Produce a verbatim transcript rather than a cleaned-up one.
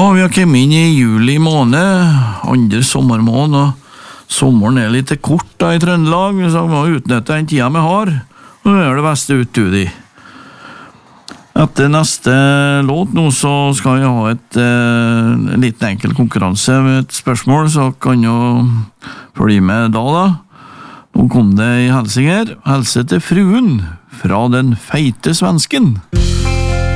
Ja, vi har kommet inn i juli måned, andre sommermåned, og sommeren er litt kort da i Trøndelag, så vi må utnytte den tida vi har, og gjøre det beste ut til de. Etter neste låt nå så skal jeg ha et eh, en liten enkel konkurranse med et spørsmål, så kan jeg følge med da da. Nå kom det i helsing her, helse til fruen fra den feite svensken.